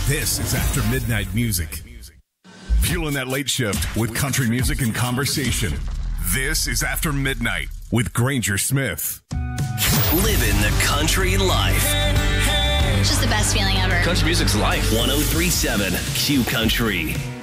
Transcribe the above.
This is After Midnight Music. Fueling that late shift with country music and conversation. This is After Midnight with Granger Smith. Living the country life. It's just the best feeling ever. Country music's life. 103.7 Q Country.